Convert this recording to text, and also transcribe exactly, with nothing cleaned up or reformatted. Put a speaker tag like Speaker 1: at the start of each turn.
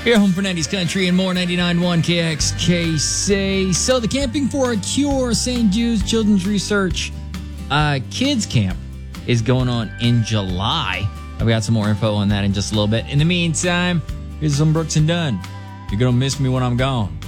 Speaker 1: Here, home for nineties country and more. Ninety-nine point one K X K C. So the Camping for a Cure Saint Jude's Children's Research uh, Kids Camp is going on in July. I've got some more info on that in just a little bit. In the meantime, here's some Brooks and Dunn. You're gonna miss me when I'm gone.